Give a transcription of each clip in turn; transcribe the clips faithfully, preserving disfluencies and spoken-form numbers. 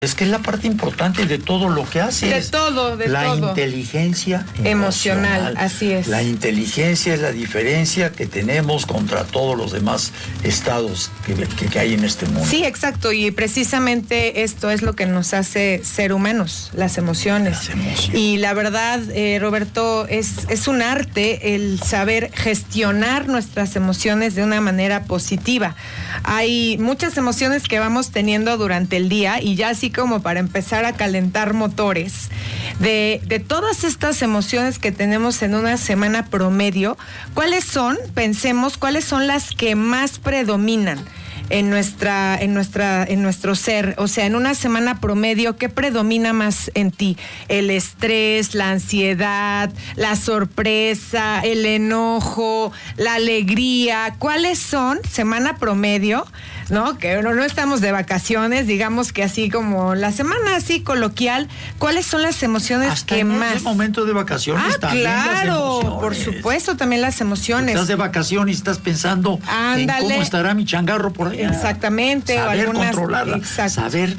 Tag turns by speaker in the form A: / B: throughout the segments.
A: Es que es la parte importante de todo lo que haces.
B: De todo, de
A: la
B: todo.
A: La inteligencia emocional.
B: emocional. Así es.
A: La inteligencia es la diferencia que tenemos contra todos los demás estados que, que, que hay en este mundo.
B: Sí, exacto. Y precisamente esto es lo que nos hace ser humanos, las emociones.
A: Las emociones.
B: Y la verdad, eh, Roberto, es, es un arte el saber gestionar nuestras emociones de una manera positiva. Hay muchas emociones que vamos teniendo durante el día y ya así como para empezar a calentar motores, de, de todas estas emociones que tenemos en una semana promedio, ¿cuáles son? Pensemos, ¿cuáles son las que más predominan en nuestra, en nuestra, en nuestro ser? O sea, en una semana promedio, ¿qué predomina más en ti? El estrés, la ansiedad, la sorpresa, el enojo, la alegría. ¿Cuáles son, semana promedio, no? Que no, no estamos de vacaciones, digamos que así como la semana así coloquial, ¿cuáles son las emociones
A: Hasta
B: que
A: en
B: más?
A: ese momento de vacaciones
B: Ah,
A: también las
B: claro,
A: emociones.
B: por supuesto, también las emociones.
A: Estás de vacaciones y estás pensando
B: Ándale.
A: en cómo estará mi changarro por allá.
B: Exactamente.
A: Saber
B: o algunas,
A: controlarla,
B: exacto.
A: saber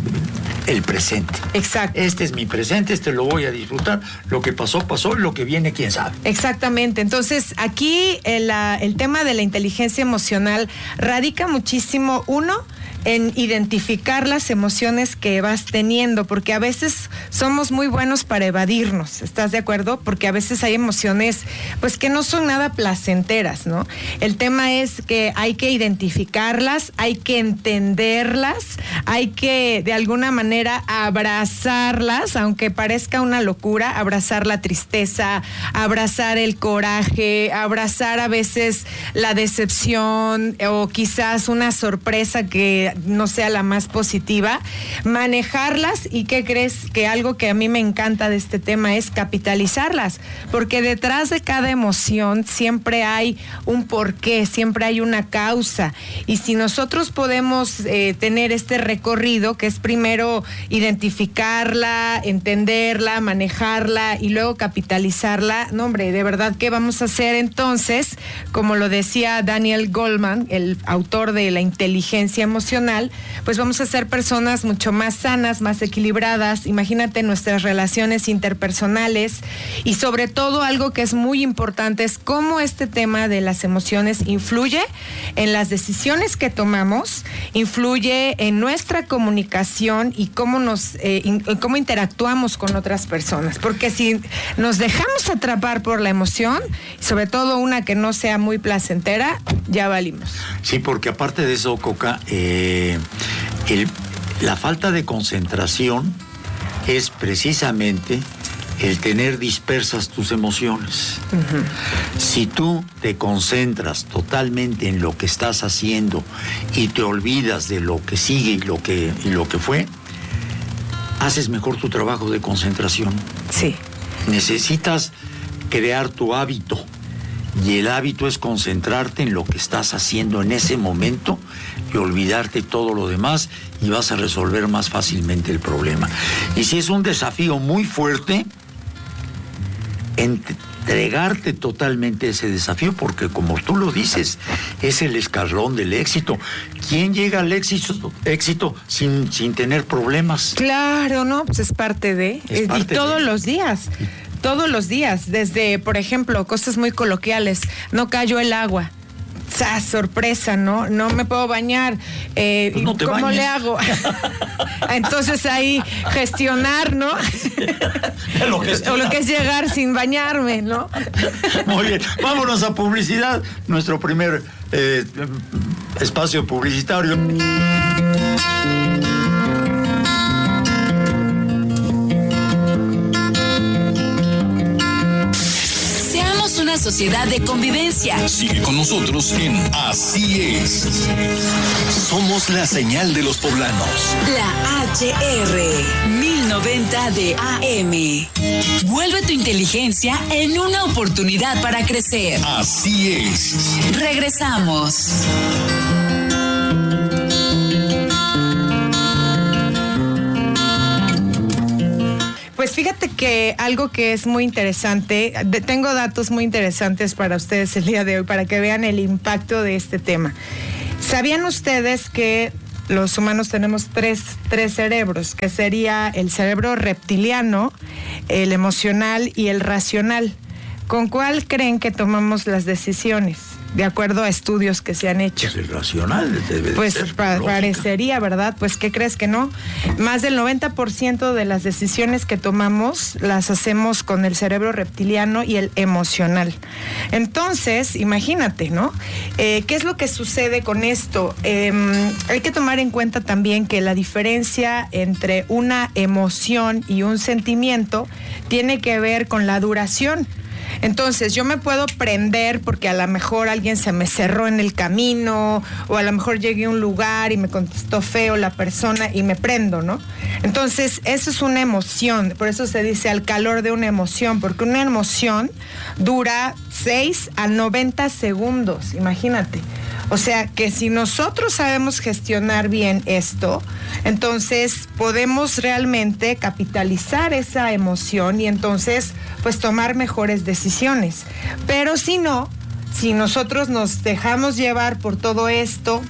A: el presente.
B: Exacto.
A: Este es mi presente, este lo voy a disfrutar. Lo que pasó, pasó, lo que viene, quién sabe.
B: Exactamente. Entonces, aquí el, el tema de la inteligencia emocional radica muchísimo, uno, en identificar las emociones que vas teniendo, porque a veces somos muy buenos para evadirnos, ¿estás de acuerdo? Porque a veces hay emociones, pues, que no son nada placenteras, ¿no? El tema es que hay que identificarlas, hay que entenderlas, hay que, de alguna manera, abrazarlas, aunque parezca una locura, abrazar la tristeza, abrazar el coraje, abrazar a veces la decepción o quizás una sorpresa que no sea la más positiva, manejarlas. ¿Y qué crees? Que algo que a mí me encanta de este tema es capitalizarlas, porque detrás de cada emoción siempre hay un porqué, siempre hay una causa, y si nosotros podemos eh, tener este recorrido, que es primero identificarla, entenderla, manejarla y luego capitalizarla, no hombre, de verdad, ¿qué vamos a hacer entonces? Como lo decía Daniel Goleman, el autor de La inteligencia emocional, pues vamos a ser personas mucho más sanas, más equilibradas. Imagínate nuestras relaciones interpersonales, y sobre todo algo que es muy importante es cómo este tema de las emociones influye en las decisiones que tomamos, influye en nuestra comunicación y cómo nos eh, in, cómo interactuamos con otras personas, porque si nos dejamos atrapar por la emoción, sobre todo una que no sea muy placentera, ya valimos.
A: Sí, porque aparte de eso, Coca, eh, el, la falta de concentración es precisamente el tener dispersas tus emociones. Uh-huh. Si tú te concentras totalmente en lo que estás haciendo y te olvidas de lo que sigue y lo que, y lo que fue, haces mejor tu trabajo de concentración.
B: Sí.
A: Necesitas crear tu hábito, y el hábito es concentrarte en lo que estás haciendo en ese momento y olvidarte todo lo demás, y vas a resolver más fácilmente el problema. Y si es un desafío muy fuerte, entregarte totalmente ese desafío, porque como tú lo dices, es el escalón del éxito. ¿Quién llega al éxito, éxito sin, sin tener problemas?
B: Claro, ¿no? Pues es parte de...
A: Es parte
B: y todos
A: de...
B: los días. Todos los días, desde, por ejemplo, cosas muy coloquiales, no cayó el agua. ¡Sa! Sorpresa, ¿no? No me puedo bañar. Eh,
A: pues no te
B: ¿Cómo
A: bañes.
B: le hago? Entonces ahí gestionar, ¿no?
A: Lo que
B: o lo que es llegar sin bañarme, ¿no?
A: Muy bien, vámonos a publicidad, nuestro primer eh, espacio publicitario.
C: Una sociedad de convivencia.
D: Sigue con nosotros en Así es. Somos la señal de los poblanos.
C: La H R mil noventa de A M. Vuelve tu inteligencia en una oportunidad para crecer.
D: Así es.
C: Regresamos.
B: Pues fíjate que algo que es muy interesante, de, tengo datos muy interesantes para ustedes el día de hoy, para que vean el impacto de este tema. ¿Sabían ustedes que los humanos tenemos tres, tres cerebros, que sería el cerebro reptiliano, el emocional y el racional. ¿Con cuál creen que tomamos las decisiones? De acuerdo a estudios que se han hecho.
A: Pues el racional debe
B: Pues
A: ser
B: pa-
A: lógica.
B: parecería, ¿verdad? Pues ¿qué crees que no? Más del noventa por ciento de las decisiones que tomamos las hacemos con el cerebro reptiliano y el emocional. Entonces, imagínate, ¿no? Eh, ¿Qué es lo que sucede con esto? Eh, hay que tomar en cuenta también que la diferencia entre una emoción y un sentimiento tiene que ver con la duración. Entonces, yo me puedo prender porque a lo mejor alguien se me cerró en el camino, o a lo mejor llegué a un lugar y me contestó feo la persona y me prendo, ¿no? Entonces, eso es una emoción, por eso se dice al calor de una emoción, porque una emoción dura seis a noventa segundos, imagínate. O sea, que si nosotros sabemos gestionar bien esto, entonces podemos realmente capitalizar esa emoción y entonces, pues, tomar mejores decisiones. Pero si no, si nosotros nos dejamos llevar por todo esto,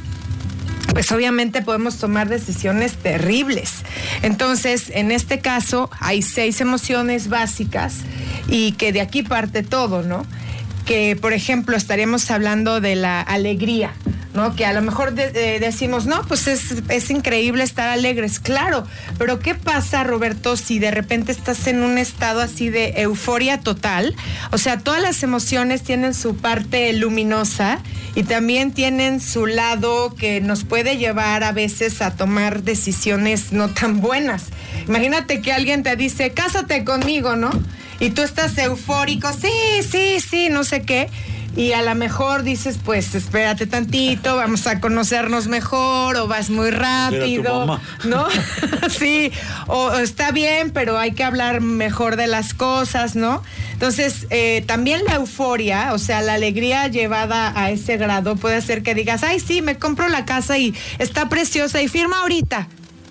B: pues obviamente podemos tomar decisiones terribles. Entonces, en este caso, hay seis emociones básicas y que de aquí parte todo, ¿no? Que, por ejemplo, estaríamos hablando de la alegría, ¿no? Que a lo mejor de, de, decimos, no, pues es, es increíble estar alegres, claro, pero ¿qué pasa, Roberto, si de repente estás en un estado así de euforia total? O sea, todas las emociones tienen su parte luminosa y también tienen su lado que nos puede llevar a veces a tomar decisiones no tan buenas. Imagínate que alguien te dice, cásate conmigo, ¿no? Y tú estás eufórico, sí, sí, sí, no sé qué. Y a lo mejor dices, pues espérate tantito, vamos a conocernos mejor, o vas muy rápido, ¿no? Sí, o, o está bien, pero hay que hablar mejor de las cosas, ¿no? Entonces, eh, también la euforia, o sea, la alegría llevada a ese grado puede hacer que digas, ay, sí, me compro la casa y está preciosa y firma ahorita.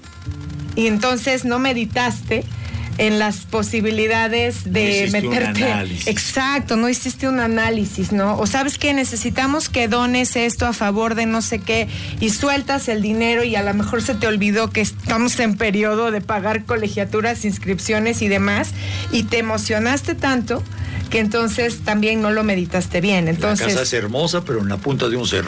B: Y entonces no meditaste en las posibilidades de
A: no
B: meterte.
A: Un análisis.
B: Exacto, no hiciste un análisis, ¿no? O sabes que necesitamos que dones esto a favor de no sé qué y sueltas el dinero y a lo mejor se te olvidó que estamos en periodo de pagar colegiaturas, inscripciones y demás y te emocionaste tanto que entonces también no lo meditaste bien. Entonces,
A: la casa es hermosa, pero en la punta de un cerro.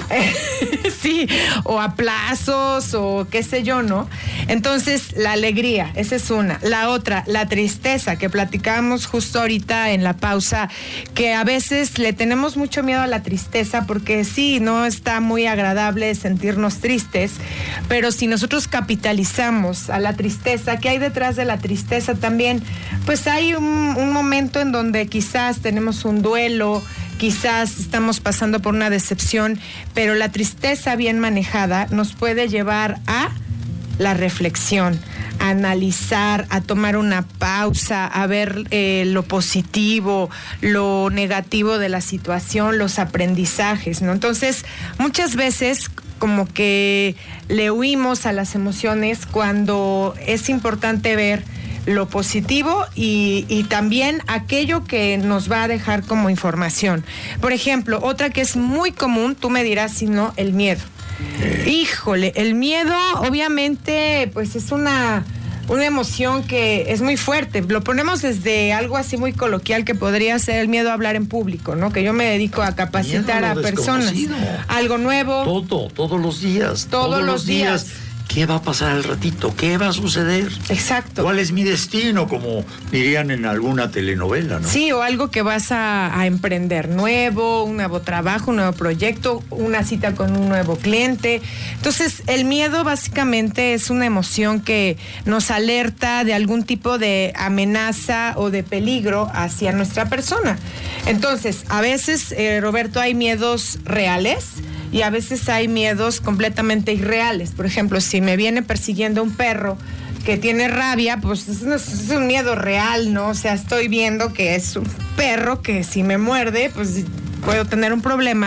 B: sí, o a plazos, o qué sé yo, ¿no? Entonces, la alegría, esa es una. La otra, la tristeza, que platicábamos justo ahorita en la pausa, que a veces le tenemos mucho miedo a la tristeza, porque sí, no está muy agradable sentirnos tristes, pero si nosotros capitalizamos a la tristeza, ¿qué hay detrás de la tristeza también? Pues hay un, un momento en donde quizás tenemos un duelo, quizás estamos pasando por una decepción, pero la tristeza bien manejada nos puede llevar a la reflexión, a analizar, a tomar una pausa, a ver eh, lo positivo, lo negativo de la situación, los aprendizajes, ¿no? Entonces, muchas veces como que le huimos a las emociones cuando es importante ver lo positivo y, y también aquello que nos va a dejar como información. Por ejemplo, otra que es muy común, tú me dirás si no, el miedo. Híjole, el miedo obviamente pues es una, una emoción que es muy fuerte. Lo ponemos desde algo así muy coloquial que podría ser el miedo a hablar en público, ¿no? Que yo me dedico a capacitar a personas. Algo nuevo.
A: Todo, todos los días.
B: Todos, todos los días. días.
A: ¿Qué va a pasar al ratito? ¿Qué va a suceder?
B: Exacto.
A: ¿Cuál es mi destino? Como dirían en alguna telenovela, ¿no?
B: Sí, o algo que vas a, a emprender nuevo, un nuevo trabajo, un nuevo proyecto, una cita con un nuevo cliente. Entonces, el miedo básicamente es una emoción que nos alerta de algún tipo de amenaza o de peligro hacia nuestra persona. Entonces, a veces, eh, Roberto, hay miedos reales y a veces hay miedos completamente irreales. Por ejemplo, si me viene persiguiendo un perro que tiene rabia, pues es un, es un miedo real, ¿no? O sea, estoy viendo que es un perro que si me muerde, pues puedo tener un problema.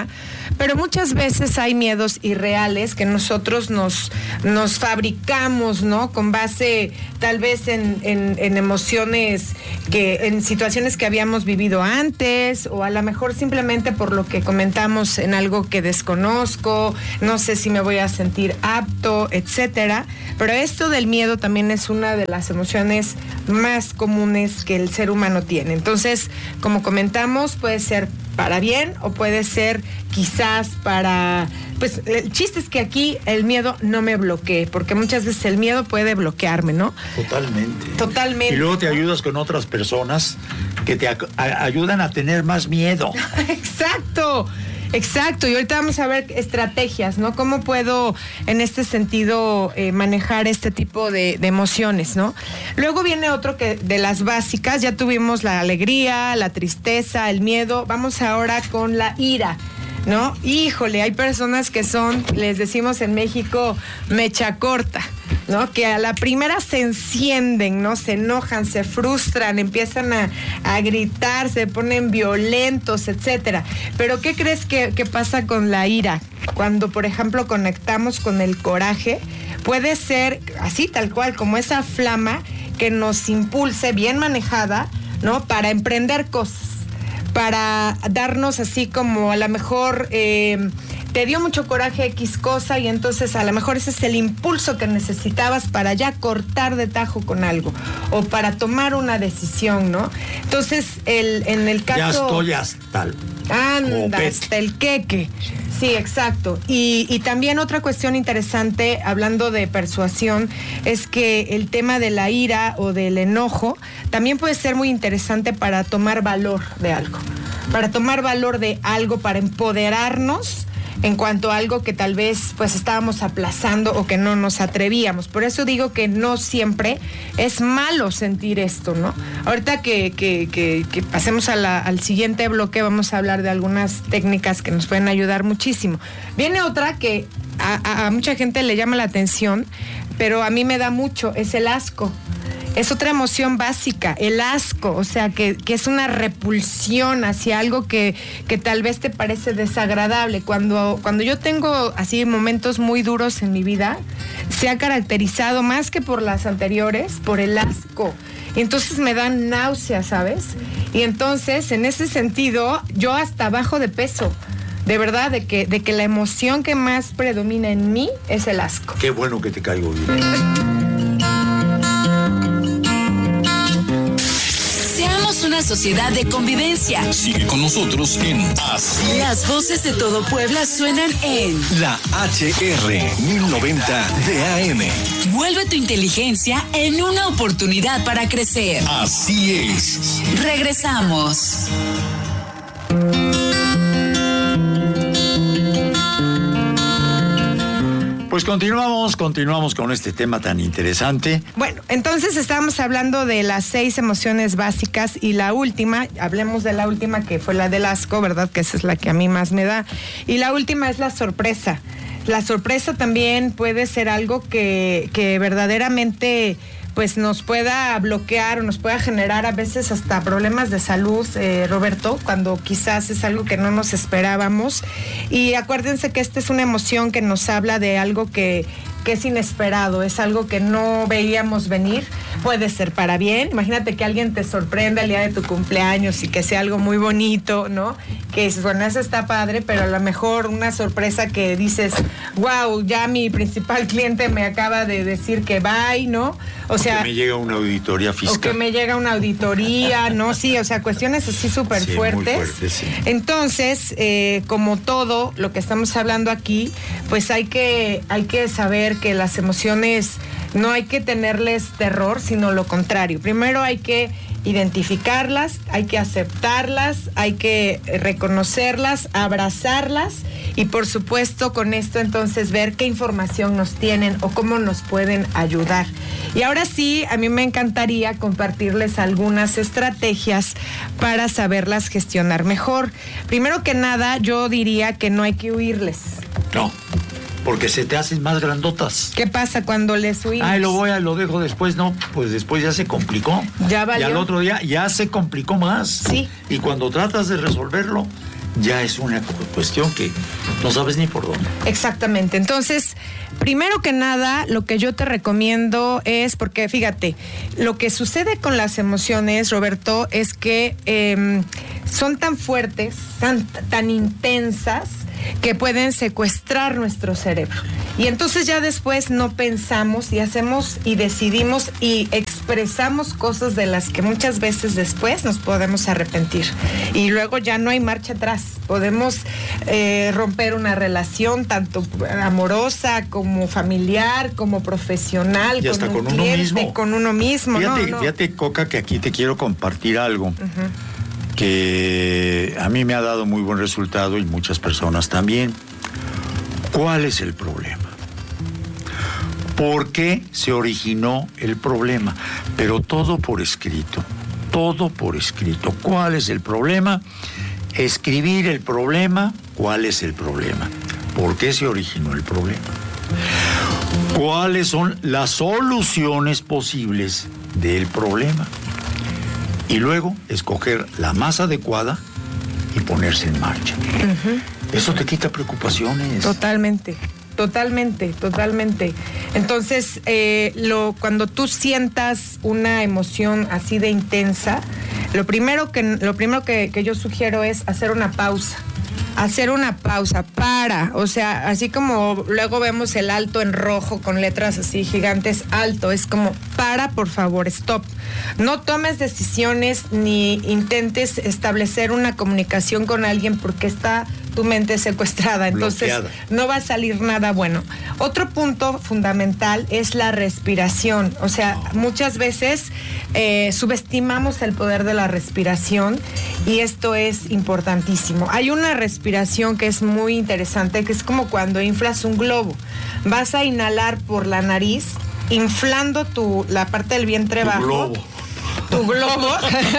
B: pero muchas veces hay miedos irreales que nosotros nos, nos fabricamos, ¿no? Con base tal vez en, en, en emociones, que en situaciones que habíamos vivido antes, o a lo mejor simplemente por lo que comentamos en algo que desconozco, no sé si me voy a sentir apto, etcétera. Pero esto del miedo también es una de las emociones más comunes que el ser humano tiene. Entonces, como comentamos, puede ser para bien o puede ser quizás para... Pues el chiste es que aquí el miedo no me bloquee, porque muchas veces el miedo puede bloquearme, ¿no?
A: Totalmente.
B: Totalmente.
A: Y luego te ayudas con otras personas que te a- ayudan a tener más miedo.
B: Exacto. Exacto, y ahorita vamos a ver estrategias, ¿no? ¿Cómo puedo en este sentido eh, manejar este tipo de, de emociones, ¿no? Luego viene otro que de las básicas, ya tuvimos la alegría, la tristeza, el miedo, vamos ahora con la ira, ¿no? Híjole, hay personas que son, les decimos en México, mecha corta, ¿no? Que a la primera se encienden, ¿no? Se enojan, se frustran, empiezan a, a gritar, se ponen violentos, etcétera. Pero ¿qué crees que, que pasa con la ira? Cuando, por ejemplo, conectamos con el coraje, puede ser así, tal cual, como esa flama que nos impulse, bien manejada, ¿no? Para emprender cosas, para darnos así como a lo mejor... Eh, te dio mucho coraje X cosa y entonces a lo mejor ese es el impulso que necesitabas para ya cortar de tajo con algo o para tomar una decisión, ¿no? Entonces, el, en el caso...
A: Ya estoy hasta el...
B: Anda,
A: copete.
B: hasta el queque. Sí, exacto. Y, y también otra cuestión interesante, hablando de persuasión, es que el tema de la ira o del enojo también puede ser muy interesante para tomar valor de algo, para tomar valor de algo, para empoderarnos en cuanto a algo que tal vez pues estábamos aplazando o que no nos atrevíamos. Por eso digo que no siempre es malo sentir esto, ¿no? Ahorita que, que, que, que pasemos a la, al siguiente bloque vamos a hablar de algunas técnicas que nos pueden ayudar muchísimo. Viene otra que a, a, a mucha gente le llama la atención, pero a mí me da mucho, es el asco. Es otra emoción básica, el asco, o sea, que, que es una repulsión hacia algo que, que tal vez te parece desagradable. Cuando, cuando yo tengo así momentos muy duros en mi vida, se ha caracterizado más que por las anteriores, por el asco. Y entonces me dan náuseas, ¿sabes? Y entonces, en ese sentido, yo hasta bajo de peso. De verdad, de que, de que la emoción que más predomina en mí es el asco.
A: Qué bueno que te caigo bien.
C: Seamos una sociedad de convivencia.
D: Sigue con nosotros en Así.
C: Las voces de todo Puebla suenan en
D: La H R mil noventa de A M.
C: Vuelve tu inteligencia en una oportunidad para crecer.
D: Así es.
C: Regresamos.
A: Pues continuamos, continuamos con este tema tan interesante.
B: Bueno, entonces estábamos hablando de las seis emociones básicas y la última, hablemos de la última que fue la del asco, ¿verdad? Que esa es la que a mí más me da. Y la última es la sorpresa. La sorpresa también puede ser algo que, que verdaderamente pues nos pueda bloquear o nos pueda generar a veces hasta problemas de salud, eh, Roberto, cuando quizás es algo que no nos esperábamos. Y acuérdense que esta es una emoción que nos habla de algo que, que es inesperado, es algo que no veíamos venir. Puede ser para bien, imagínate que alguien te sorprenda el día de tu cumpleaños y que sea algo muy bonito, ¿no? Que dices, bueno, eso está padre, pero a lo mejor una sorpresa que dices, wow, ya mi principal cliente me acaba de decir que bye, ¿no? O sea,
A: que me llega una auditoría fiscal.
B: O que me llega una auditoría, ¿no? Sí, o sea, cuestiones así súper
A: Sí,
B: fuertes.
A: muy fuertes, sí.
B: Entonces, eh, como todo lo que estamos hablando aquí, pues hay que, hay que saber que las emociones no hay que tenerles terror, sino lo contrario. Primero hay que identificarlas, hay que aceptarlas, hay que reconocerlas, abrazarlas y por supuesto con esto entonces ver qué información nos tienen o cómo nos pueden ayudar. Y ahora sí, a mí me encantaría compartirles algunas estrategias para saberlas gestionar mejor. Primero que nada, yo diría que no hay que huirles.
A: No, porque se te hacen más grandotas.
B: ¿Qué pasa cuando les huimos?
A: Ay, lo voy a, lo dejo después, no, pues después ya se complicó.
B: Ya valió.
A: Y al otro día ya se complicó más.
B: Sí.
A: Y cuando tratas de resolverlo, ya es una cuestión que no sabes ni por dónde.
B: Exactamente. Entonces, primero que nada, lo que yo te recomiendo es, porque fíjate, lo que sucede con las emociones, Roberto, es que eh, son tan fuertes, tan, tan intensas, que pueden secuestrar nuestro cerebro. Y entonces ya después no pensamos y hacemos y decidimos y expresamos cosas de las que muchas veces después nos podemos arrepentir. Y luego ya no hay marcha atrás. Podemos eh, romper una relación tanto amorosa como familiar, como profesional,
A: y hasta
B: con, un
A: con uno
B: cliente,
A: mismo.
B: Con uno mismo.
A: Fíjate,
B: no, no.
A: fíjate, Coca, que aquí te quiero compartir algo. Uh-huh. Que a mí me ha dado muy buen resultado y muchas personas también. ¿Cuál es el problema? ¿Por qué se originó el problema? Pero todo por escrito, todo por escrito. ¿Cuál es el problema? Escribir el problema, ¿cuál es el problema? ¿Por qué se originó el problema? ¿Cuáles son las soluciones posibles del problema? Y luego escoger la más adecuada y ponerse en marcha. Uh-huh. Eso te quita preocupaciones.
B: Totalmente, totalmente, totalmente. Entonces, eh, lo, cuando tú sientas una emoción así de intensa, lo primero que, lo primero que, que yo sugiero es hacer una pausa. Hacer una pausa, para, o sea, así como luego vemos el alto en rojo con letras así gigantes, alto, es como, para, por favor, stop. No tomes decisiones ni intentes establecer una comunicación con alguien porque está tu mente secuestrada, entonces bloqueada. No va a salir nada bueno. Otro punto fundamental es la respiración, o sea, muchas veces eh, subestimamos el poder de la respiración y esto es importantísimo. Hay una respiración que es muy interesante, que es como cuando inflas un globo. Vas a inhalar por la nariz, inflando tu, la parte del vientre
A: tu
B: bajo.
A: Globo.
B: Tu globo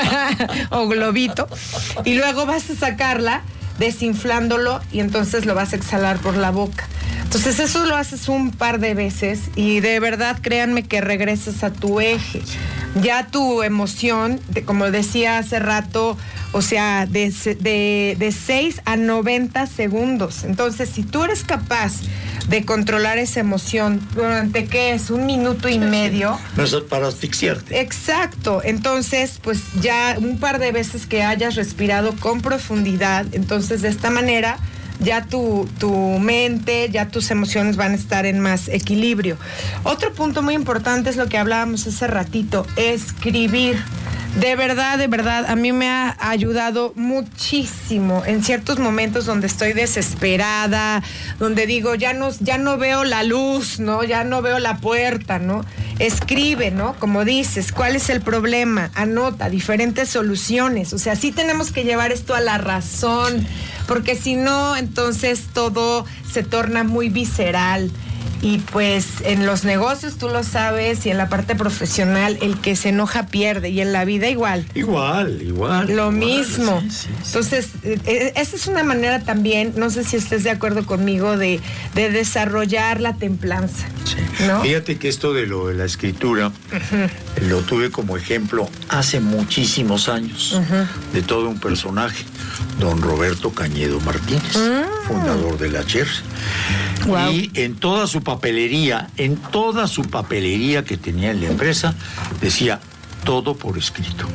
B: o globito, y luego vas a sacarla desinflándolo y entonces lo vas a exhalar por la boca. Entonces eso lo haces un par de veces y de verdad créanme que regresas a tu eje. Ya tu emoción, de, como decía hace rato, o sea, de, de, de seis a noventa segundos. Entonces, si tú eres capaz de controlar esa emoción durante, ¿qué es? Un minuto y medio.
A: No es para asfixiarte.
B: Exacto. Entonces, pues ya un par de veces que hayas respirado con profundidad, entonces de esta manera ya tu, tu mente, ya tus emociones van a estar en más equilibrio. Otro punto muy importante es lo que hablábamos hace ratito, escribir. De verdad, de verdad, a mí me ha ayudado muchísimo en ciertos momentos donde estoy desesperada, donde digo, ya no, ya no veo la luz, ¿no? Ya no veo la puerta, ¿no? Escribe, ¿no? Como dices, ¿cuál es el problema? Anota diferentes soluciones. O sea, sí tenemos que llevar esto a la razón, porque si no, entonces todo se torna muy visceral. Y pues en los negocios, tú lo sabes, y en la parte profesional, el que se enoja pierde, y en la vida igual.
A: Igual, igual.
B: Lo
A: igual,
B: mismo.
A: Sí, sí, sí.
B: Entonces, eh, esa es una manera también, no sé si estés de acuerdo conmigo, de, de desarrollar la templanza.
A: Sí.
B: ¿No?
A: Fíjate que esto de lo de la escritura, uh-huh, lo tuve como ejemplo hace muchísimos años, uh-huh, de todo un personaje, don Roberto Cañedo Martínez, uh-huh, fundador de la Cherry. Wow. Y en toda su papelería, en toda su papelería que tenía en la empresa, decía todo por escrito.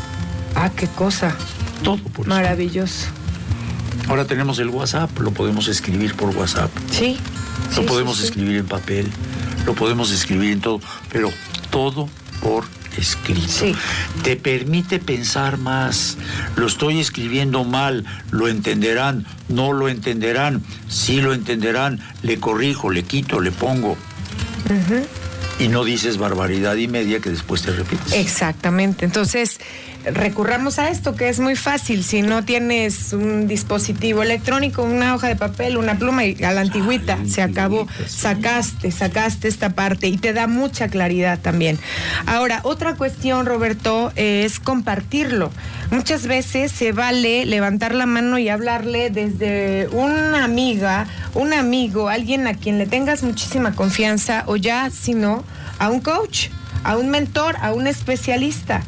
B: Ah, qué cosa.
A: Todo por escrito.
B: Maravilloso.
A: Ahora tenemos el WhatsApp, lo podemos escribir por WhatsApp.
B: Sí.
A: Lo
B: sí,
A: podemos
B: sí, sí.
A: escribir en papel, lo podemos escribir en todo, pero todo por escrito.
B: Sí.
A: Te permite pensar más. Lo estoy escribiendo mal, lo entenderán, no lo entenderán, sí lo entenderán, le corrijo, le quito, le pongo. Uh-huh. Y no dices barbaridad y media que después te repites.
B: Exactamente. Entonces, recurramos a esto, que es muy fácil. Si no tienes un dispositivo electrónico, una hoja de papel, una pluma, y a la antigüita, Ay, se acabó. Sí. Sacaste, sacaste esta parte y te da mucha claridad también. Ahora, otra cuestión, Roberto, es compartirlo. Muchas veces se vale levantar la mano y hablarle desde una amiga, un amigo, alguien a quien le tengas muchísima confianza, o ya, si no, a un coach, a un mentor, a un especialista.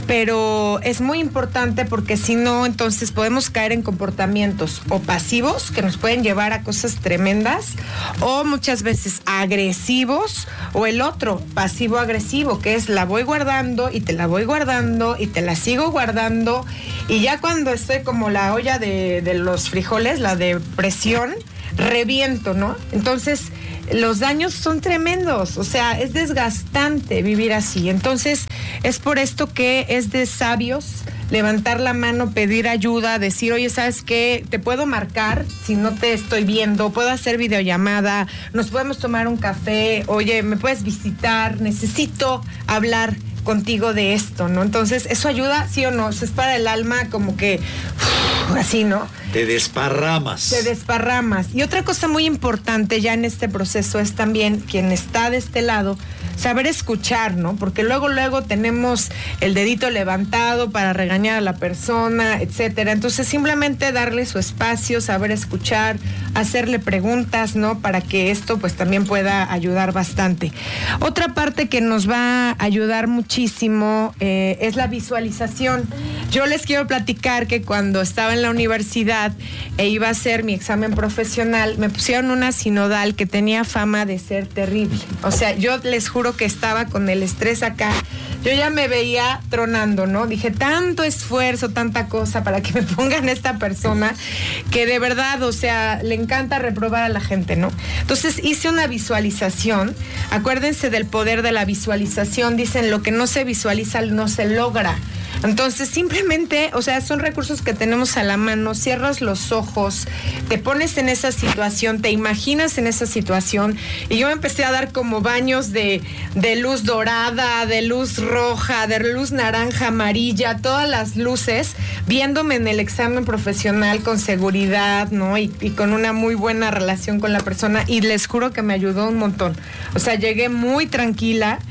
B: pero es muy importante porque si no, entonces podemos caer en comportamientos o pasivos que nos pueden llevar a cosas tremendas, o muchas veces agresivos, o el otro, pasivo-agresivo, que es la voy guardando y te la voy guardando y te la sigo guardando, y ya cuando estoy como la olla de, de los frijoles, la de presión, reviento, ¿no? Entonces, los daños son tremendos, o sea, es desgastante vivir así. Entonces, es por esto que es de sabios levantar la mano, pedir ayuda, decir, oye, ¿sabes qué? Te puedo marcar si no te estoy viendo, puedo hacer videollamada, nos podemos tomar un café, oye, ¿me puedes visitar? Necesito hablar contigo de esto, ¿no? Entonces, ¿eso ayuda, sí o no? Eso es para el alma como que, uf, así, ¿no?
A: Te desparramas.
B: Te desparramas. Y otra cosa muy importante ya en este proceso es también, quien está de este lado, saber escuchar, ¿no? Porque luego, luego tenemos el dedito levantado para regañar a la persona, etcétera. Entonces, simplemente darle su espacio, saber escuchar, hacerle preguntas, ¿no? Para que esto, pues, también pueda ayudar bastante. Otra parte que nos va a ayudar muchísimo eh, es la visualización. Yo les quiero platicar que cuando estaba en la universidad e iba a hacer mi examen profesional, me pusieron una sinodal que tenía fama de ser terrible. O sea, yo les juro que estaba con el estrés acá. Yo ya me veía tronando, ¿no? Dije, tanto esfuerzo, tanta cosa para que me pongan esta persona que de verdad, o sea, le encanta reprobar a la gente, ¿no? Entonces hice una visualización. Acuérdense del poder de la visualización. Dicen, lo que no se visualiza no se logra. Entonces, simplemente, o sea, son recursos que tenemos a la mano, cierras los ojos, te pones en esa situación, te imaginas en esa situación, y yo me empecé a dar como baños de, de luz dorada, de luz roja, de luz naranja, amarilla, todas las luces, viéndome en el examen profesional con seguridad, ¿no? Y, y con una muy buena relación con la persona, y les juro que me ayudó un montón. O sea, llegué muy tranquila.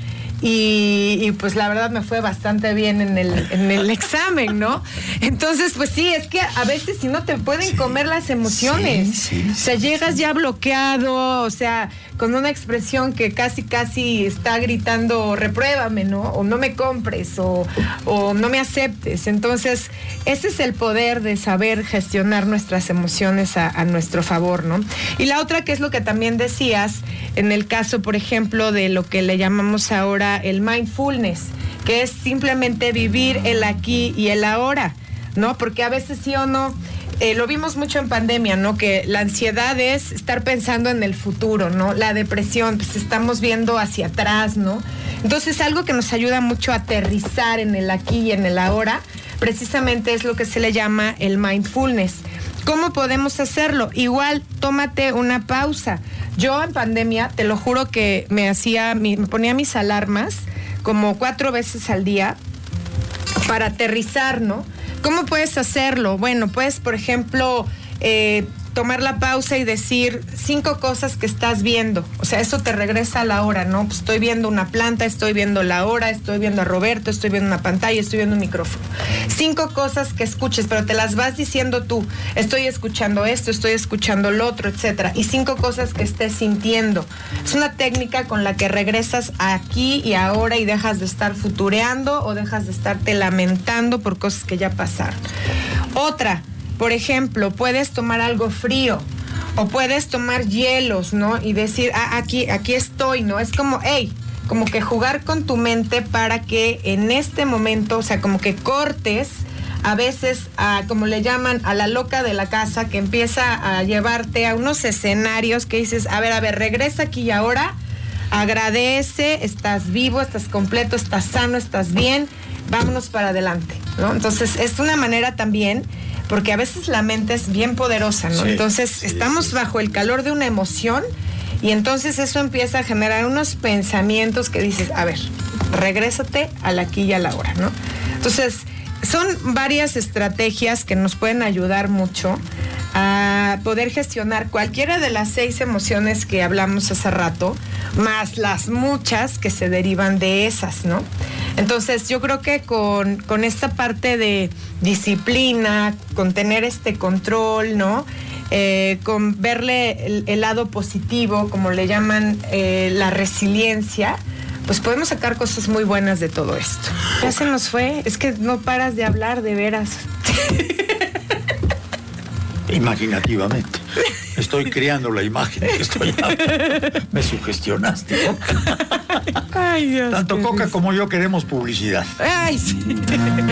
B: Y, y pues la verdad me fue bastante bien en el, en el examen, ¿no? Entonces, pues sí, es que a veces si no te pueden sí, comer las emociones. Sí, sí, o sea, llegas ya bloqueado, o sea, con una expresión que casi, casi está gritando, repruébame, ¿no? O no me compres, o, o no me aceptes. Entonces, ese es el poder de saber gestionar nuestras emociones a, a nuestro favor, ¿no? Y la otra, que es lo que también decías, en el caso, por ejemplo, de lo que le llamamos ahora el mindfulness, que es simplemente vivir el aquí y el ahora, ¿no? Porque a veces sí o no, eh, lo vimos mucho en pandemia, ¿no? Que la ansiedad es estar pensando en el futuro, ¿no? La depresión, pues estamos viendo hacia atrás, ¿no? Entonces, algo que nos ayuda mucho a aterrizar en el aquí y en el ahora, precisamente es lo que se le llama el mindfulness. ¿Cómo podemos hacerlo? Igual, tómate una pausa. Yo en pandemia, te lo juro que me hacía, me ponía mis alarmas como cuatro veces al día para aterrizar, ¿no? ¿Cómo puedes hacerlo? Bueno, puedes, por ejemplo, eh, tomar la pausa y decir cinco cosas que estás viendo. O sea, eso te regresa a la hora, ¿no? Pues estoy viendo una planta, estoy viendo la hora, estoy viendo a Roberto, estoy viendo una pantalla, estoy viendo un micrófono. Cinco cosas que escuches, pero te las vas diciendo tú. Estoy escuchando esto, estoy escuchando lo otro, etcétera. Y cinco cosas que estés sintiendo. Es una técnica con la que regresas aquí y ahora y dejas de estar futureando o dejas de estarte lamentando por cosas que ya pasaron. Otra, por ejemplo, puedes tomar algo frío o puedes tomar hielos, ¿no? Y decir, ah, aquí, aquí estoy, ¿no? Es como, hey, como que jugar con tu mente para que en este momento, o sea, como que cortes a veces, a, como le llaman, a la loca de la casa, que empieza a llevarte a unos escenarios que dices, a ver, a ver, regresa aquí y ahora, agradece, estás vivo, estás completo, estás sano, estás bien, vámonos para adelante, ¿no? Entonces, es una manera también, porque a veces la mente es bien poderosa, ¿no? Sí, entonces, sí, estamos sí. bajo el calor de una emoción y entonces eso empieza a generar unos pensamientos que dices, a ver, regrésate al aquí y a la hora, ¿no? Entonces, son varias estrategias que nos pueden ayudar mucho a poder gestionar cualquiera de las seis emociones que hablamos hace rato, más las muchas que se derivan de esas, ¿no? Entonces, yo creo que con, con esta parte de disciplina, con tener este control, ¿no? Eh, con verle el, el lado positivo, como le llaman eh, la resiliencia, pues podemos sacar cosas muy buenas de todo esto. Ya se nos fue, es que no paras de hablar, de veras.
A: Imaginativamente. Estoy creando la imagen que estoy hablando. Me sugestionaste, Coca.
B: Ay, Dios.
A: Tanto Coca
B: Dios.
A: como yo queremos publicidad.
B: Ay, sí.